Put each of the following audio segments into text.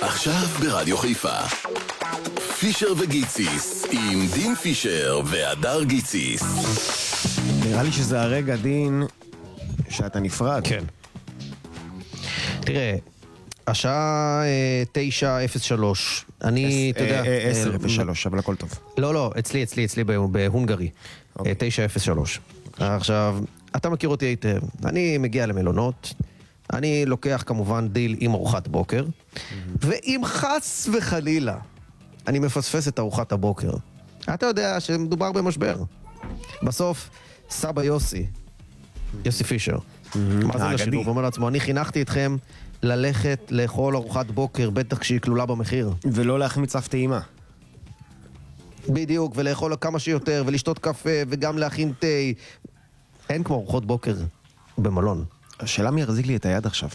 עכשיו ברדיו חיפה פישר וגיציס עם דין פישר והדר גיציס. נראה לי שזה הרגע, דין, שאתה נפרד. כן. תראה, השעה 9:03. אני, אתה יודע... 10:03, אבל הכל טוב. לא, אצלי בהונגרי. 9:03. עכשיו, אתה מכיר אותי היטב. אני מגיע למלונות, אני לוקח כמובן דיל עם ארוחת בוקר, ואם חס וחלילה אני מפספס את ארוחת הבוקר, אתה יודע שמדובר במשבר. בסוף, סבא יוסי פישר, מה זה לשידור? ואומר לעצמו, אני חינכתי אתכם ללכת לאכול ארוחת בוקר, בטח כשהיא כלולה במחיר. ולא להחמיץ אף טעימה. בדיוק, ולאכול כמה שיותר, ולשתות קפה, וגם להכין תה. אין כמו ארוחות בוקר במלון. השאלה מי יחזיק לי את היד עכשיו?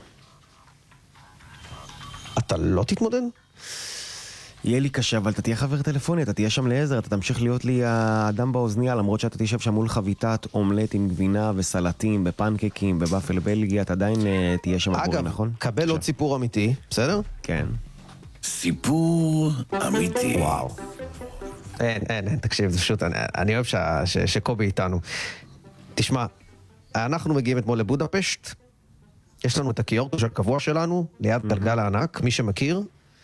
אתה לא תתמודד? יהיה לי קשה, אבל אתה תהיה חבר טלפוני, אתה תהיה שם לעזר, אתה תמשיך להיות לי האדם באוזניה, למרות שאתה תשב שם מול חביתת אומלט עם גבינה וסלטים, בפנקקים, בבאפל בלגי, אתה עדיין תהיה שם עבורי, נכון? אגב, קבל עוד סיפור אמיתי, בסדר? כן. סיפור אמיתי. וואו. אין, תקשיב, זה פשוט, אני אוהב שקובי איתנו. תשמע, אנחנו מגיעים אתמול לבודפשט, יש לנו את הקיורטוש הקבוע שלנו, ליד גלגל הענק, מי שמכיר,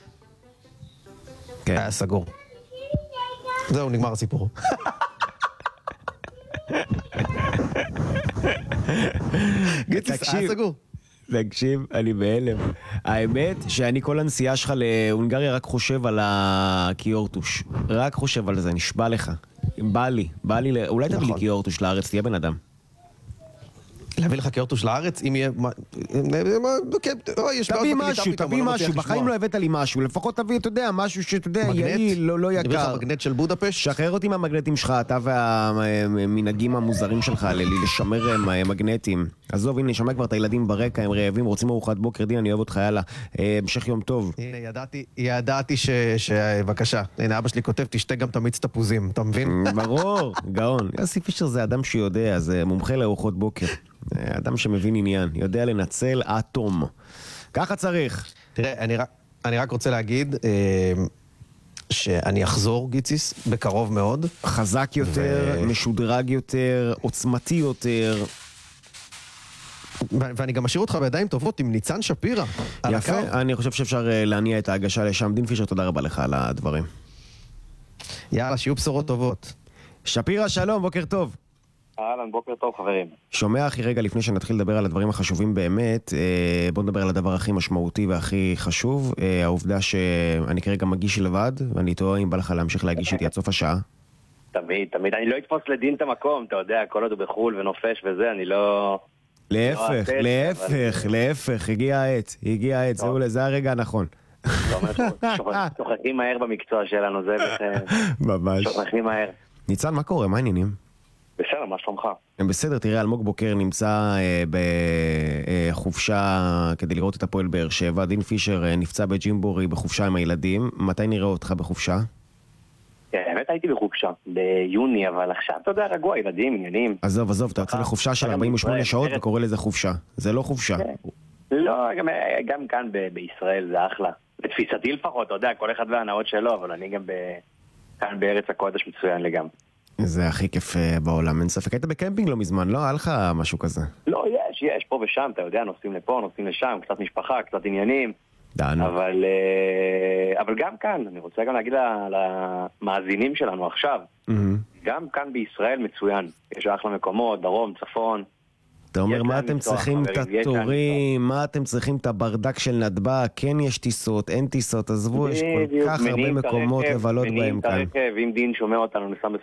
כן. היה סגור. זהו, נגמר הסיפור. גיציס, היה סגור. תקשיב, אני בהלם. האמת שאני כל הנסיעה שלך להונגריה רק חושב על הקיורטוש. רק חושב על זה, נשבע לך. בא לי, אולי תביא לי קיורטוש לארץ, תהיה בן אדם. להביא לך קיורטוש לארץ, אם יהיה... תביא משהו, בחיים לא הבאת לי משהו, לפחות תביא, אתה יודע, משהו שאתה יודע, יעיל, לא יקר. נביא לך מגנט של בודפשט? שחרר אותי מהמגנטים שלך, אתה והמנהגים המוזרים שלך, לשמר מגנטים. עזוב, הנה, נשמע כבר את הילדים ברקע, הם רעבים, רוצים ארוחת בוקר, דין, אני אוהב אותך, יאללה, המשך יום טוב. הנה, ידעתי בבקשה, הנה, אבא שלי כותב, תשתה גם תמיץ תפוזים, אתה מבין? ברור, גאון. יוסי פישר זה אדם שיודע, זה מומחה לארוחות בוקר. אדם שמבין עניין, יודע לנצל אטום. ככה צריך. תראה, אני רק רוצה להגיד שאני אחזור, גיציס, בקרוב מאוד. חזק יותר, משודרג יותר, עוצמתי יותר. ואני גם משאיר אותך בידיים טובות עם ניצן שפירא. יפה, אני חושב שאפשר להניע את ההגשה לשם. דין פישר, תודה רבה לך על הדברים. יאללה, שיהיו בשורות טובות. שפירא, שלום, בוקר טוב. אהלן, בוקר טוב חברים. שומע אחי רגע לפני שנתחיל לדבר על הדברים החשובים באמת, בוא נדבר על הדבר הכי משמעותי והכי חשוב, העובדה שאני כרגע מגיש לבד, ואני תוהה אם בא לך להמשיך להגיש איתי עד סוף השעה. תמיד, אני לא אתפוס לדין את המקום, אתה יודע, כל עוד הוא בחול ונופש וזה, אני לא... להפך, הגיע העת, זה הרגע הנכון. זאת אומרת, שוכחים מהר במקצוע שלנו, זה ממש. שוכחים מהר. ניצן, מה קורה? מה העניינים? בסדר, מה שלומך? בסדר, תראה, אלמוג בוקר נמצא בחופשה כדי לראות את הפועל באר שבע. דין פישר נפצע בג'ימבורי בחופשה עם הילדים. מתי נראה אותך בחופשה? האמת הייתי בחופשה ביוני, אבל עכשיו אתה יודע, רגוע, ילדים, עניינים. עזוב, אתה יוצא לחופשה של 48 שעות וקורא לזה חופשה. זה לא חופשה. לא, גם כאן בישראל זה אחלה. בתפיסתי לפחות, אתה יודע, כל אחד והנאות שלו, אבל אני גם כאן בארץ הקודש מצוין לגמרי. זה הכי כיף בעולם, אין ספק. היית בקמפינג לא מזמן, לא? היה לך משהו כזה? לא, יש פה ושם, אתה יודע, נוסעים לפה, נוסעים לשם, קצת משפחה, קצת עניינים. דענו. אבל גם כאן, אני רוצה גם להגיד למאזינים שלנו עכשיו, גם כאן בישראל מצוין. יש אחלה מקומות, דרום, צפון. אתה אומר, מה אתם צריכים את התורים, מה אתם צריכים את הברדק של נתב"ג, כן יש טיסות, אין טיסות, עזבו, יש כל כך הרבה מקומות לבלות בהם כאן. אם דין שומע אותנו,